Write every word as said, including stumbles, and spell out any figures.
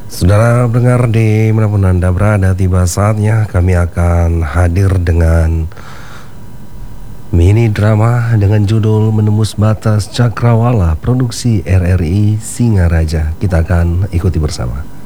Saudara pendengar di manapun Anda berada, tiba saatnya kami akan hadir dengan mini drama dengan judul Menembus Batas Cakrawala, produksi R R I Singaraja. Kita akan ikuti bersama.